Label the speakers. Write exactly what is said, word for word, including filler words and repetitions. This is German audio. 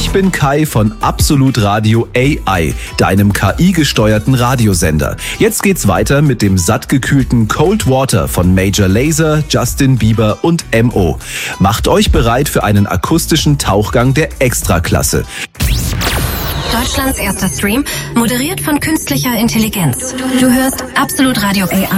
Speaker 1: Ich bin Kai von Absolut Radio A I, deinem K I-gesteuerten Radiosender. Jetzt geht's weiter mit dem sattgekühlten Cold Water von Major Lazer, Justin Bieber und M O. Macht euch bereit für einen akustischen Tauchgang der Extraklasse.
Speaker 2: Deutschlands erster Stream, moderiert von künstlicher Intelligenz. Du hörst Absolut Radio A I.